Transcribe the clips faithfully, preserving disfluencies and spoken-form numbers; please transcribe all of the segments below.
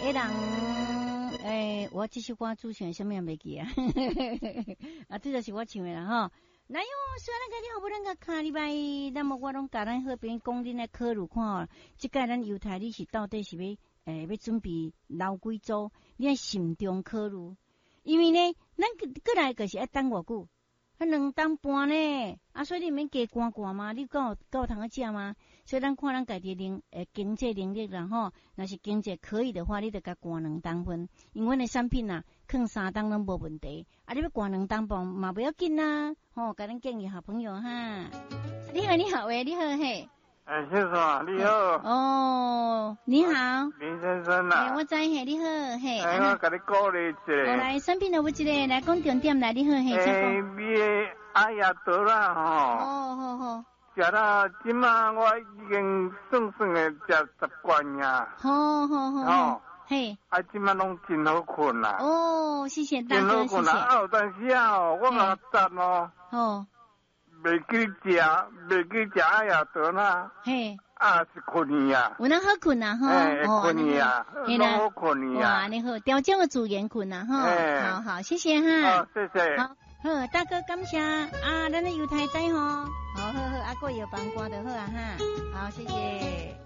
诶人，诶，我这首歌主唱什么也袂记啊，啊，这就是我唱的啦吼。来哟，虽然个你好不能个卡礼拜，那么我拢甲咱好朋友讲恁的考虑看哦，即届咱犹太你是到底是要诶要准备留几组，你要慎重考虑，因为呢，咱过来就是要等偌久。迄两当半呢，啊，所以你免加寒寒嘛，你够够通个食吗？所以咱看咱家己能诶经济能力啦吼，若是经济可以的话，你得甲寒两当分，因为阮的产品啊，放三当拢无问题，啊，你要寒两当半嘛不要紧啦，吼，甲咱建议好朋友哈。你好，你好喂，你好嘿。 哎，先生，你好。 哦，你好。 林先生啊。 哎，我知嘿，你好嘿。 哎，我甲你鼓励一下。 好来，产品有无一个来讲重点来，你好嘿，请讲。 哎，你的阿亚得啦吼。 哦，好好。 食啦，即马我已经算算的食十罐呀。 好好好。哦。嘿。 啊，即马拢真好困啦。 哦，谢谢大哥，谢谢。 真好困啦，啊，有当时啊，我嘛赞哦。 哦。 袂记食，袂记食阿亚得啦。 嘿。 啊，是困去啊。 有那好困啊，吼。 哎，困去啊，拢好困去啊。 哇，你好，调整个主言困啊，哈。 哎。 好好，谢谢哈。 好，谢谢。 好，好，大哥感谢啊，咱的犹太仔吼。好好好，啊，个有帮歌就好啊哈。好，谢谢。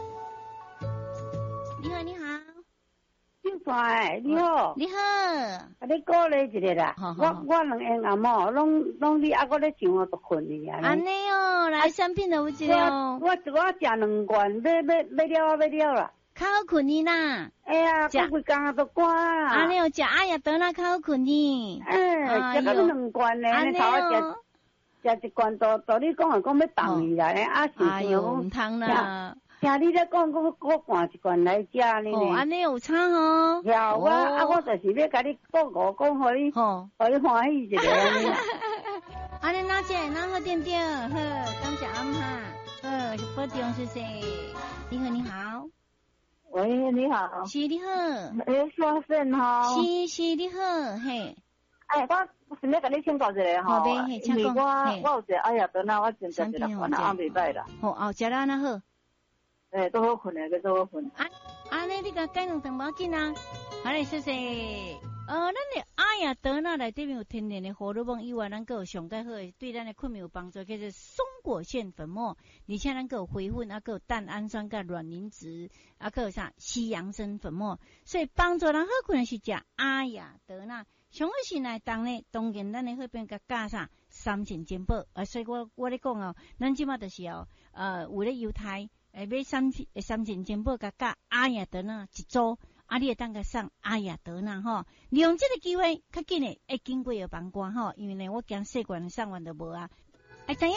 你好，你好。 姓帅，你好。 你好。 啊，你鼓励一下啦。我我两个阿嬷拢拢你啊，我咧想我都困去啊。 安尼哦，来产品就有一个哦。 我我我食两罐，要要要了要了啦。 较好困呢啦。 哎呀，食规工都寒啊。 安尼哦，食阿亚得那较好困呢。 哎，食到两罐呢，你头我食食一罐都都你讲啊，讲要放去啦，啊是。 哎呦，唔通啦。 听你咧讲，我我换一罐来食呢。 哦，安尼有差哦。 呀，我啊，我就是要甲你讲我讲，互你，互你欢喜一下。 安尼哪只哪好点点，好，感谢阿妈，好，保重，谢谢。你好，你好。 喂，你好。 是你好。 诶，双生吼。 是是你好，嘿。 哎，我想要甲你请教一下吼，因为我我有一个哎呀，等下我真正一两罐啊，未歹啦。 好，哦，食了那好。 诶，都好困诶，个都好困。 啊，安尼你甲改两顿无要紧啊。好嘞，谢谢。呃，咱的阿亚德纳内底面有天然的荷尔蒙以外，咱个有上介好的对咱的困眠有帮助，叫做松果腺粉末，而且咱个有回粉，啊个有蛋氨酸甲卵磷脂，啊个有啥西洋参粉末，所以帮助人好困是食阿亚德纳。上好是来当呢，当然咱的好边甲加上三层珍宝，啊，所以我我咧讲哦，咱即马就是哦，呃，为了犹太。诶，买三三层珍宝甲加阿亚德纳一组，啊，你会当甲送阿亚德纳吼，利用这个机会，较紧诶，会经过有帮官吼，因为呢，我惊细罐送完都无啊，哎，知影。